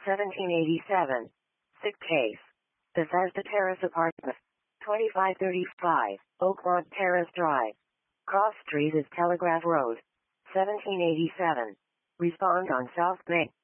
1787. Sick case. Bethesda Terrace Apartment. 2535, Oakmont Terrace Drive. Cross Street is Telegraph Road. 1787. Respond on South Bay.